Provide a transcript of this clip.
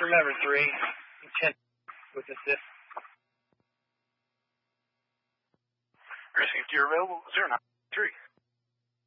remember 3, 10 with assist. Rescue gear available, 093.